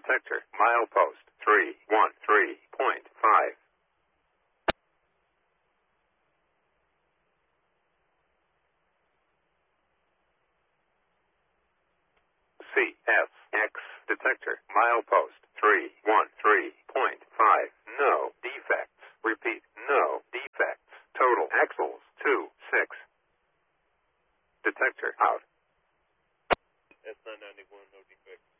detector, milepost 313.5. CSX detector, milepost 313.5. No defects. Repeat, no defects. Total axles 26. Detector out. S991, no defects.